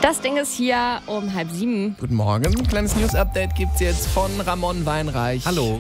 Das Ding ist hier um 6:30. Guten Morgen. Kleines News-Update gibt's jetzt von Ramon Weinreich. Hallo.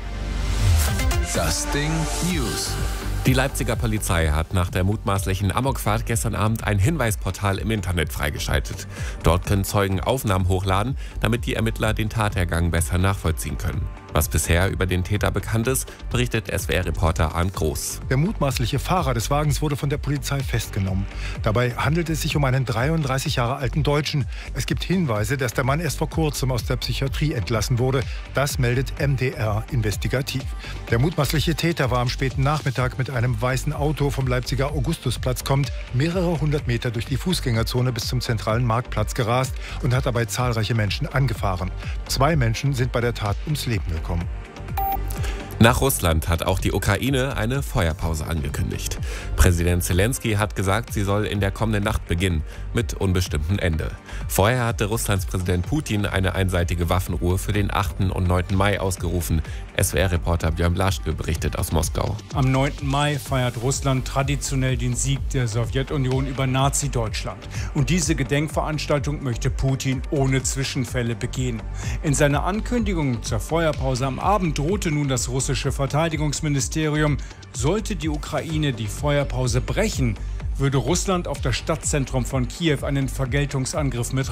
Das Ding News. Die Leipziger Polizei hat nach der mutmaßlichen Amokfahrt gestern Abend ein Hinweisportal im Internet freigeschaltet. Dort können Zeugen Aufnahmen hochladen, damit die Ermittler den Tatergang besser nachvollziehen können. Was bisher über den Täter bekannt ist, berichtet SWR-Reporter Arndt Groß. Der mutmaßliche Fahrer des Wagens wurde von der Polizei festgenommen. Dabei handelt es sich um einen 33 Jahre alten Deutschen. Es gibt Hinweise, dass der Mann erst vor kurzem aus der Psychiatrie entlassen wurde. Das meldet MDR investigativ. Der mutmaßliche Täter war am späten Nachmittag mit einem weißen Auto vom Leipziger Augustusplatz kommend mehrere hundert Meter durch die Fußgängerzone bis zum zentralen Marktplatz gerast und hat dabei zahlreiche Menschen angefahren. 2 Menschen sind bei der Tat ums Leben gekommen. Nach Russland hat auch die Ukraine eine Feuerpause angekündigt. Präsident Zelensky hat gesagt, sie soll in der kommenden Nacht beginnen, mit unbestimmtem Ende. Vorher hatte Russlands Präsident Putin eine einseitige Waffenruhe für den 8. und 9. Mai ausgerufen. SWR-Reporter Björn Blaschke berichtet aus Moskau. Am 9. Mai feiert Russland traditionell den Sieg der Sowjetunion über Nazi-Deutschland. Und diese Gedenkveranstaltung möchte Putin ohne Zwischenfälle begehen. In seiner Ankündigung zur Feuerpause am Abend drohte nun das russische Verteidigungsministerium, sollte die Ukraine die Feuerpause brechen, würde Russland auf das Stadtzentrum von Kiew einen Vergeltungsangriff mit